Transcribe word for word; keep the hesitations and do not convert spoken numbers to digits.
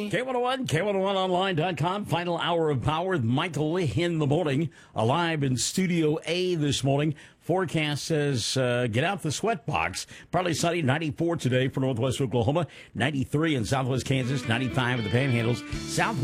Kenny. K one oh one, K one oh one online dot com. Final hour of power with Michael in the morning. Alive in Studio A this morning. Forecast says uh, get out the sweat box. Partly sunny, ninety-four today for northwest Oklahoma, ninety-three in southwest Kansas, ninety-five in the Panhandles. South